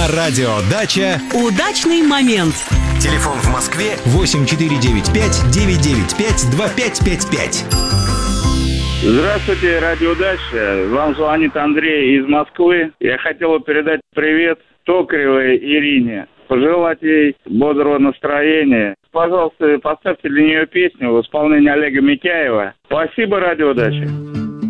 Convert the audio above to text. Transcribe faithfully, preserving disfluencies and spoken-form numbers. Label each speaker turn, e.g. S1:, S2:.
S1: На радио «Дача»
S2: удачный момент.
S1: Телефон в Москве восемь четыре девять пять девять девять пять два пять пять пять.
S3: Здравствуйте, радио «Дача». Вам звонит Андрей из Москвы. Я хотел бы передать привет Токаревой Ирине. Пожелать ей бодрого настроения. Пожалуйста, поставьте для нее песню в исполнении Олега Митяева. Спасибо, радио «Дача».